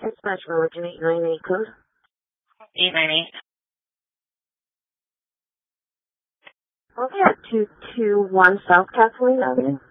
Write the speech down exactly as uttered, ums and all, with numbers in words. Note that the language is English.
Dispatch Religion eight nine eight code. eight nine eight. Okay, at two two one South Kathleen Avenue.